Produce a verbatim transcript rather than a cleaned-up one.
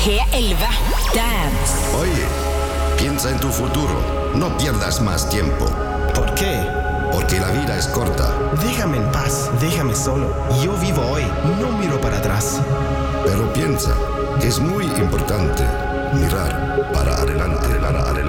P elleve Dance. Oye, piensa en tu futuro. No pierdas más tiempo. ¿Por qué? Porque la vida es corta. Déjame en paz, déjame solo. Yo vivo hoy, no miro para atrás. Pero piensa que es muy importante mirar para adelante, para adelante.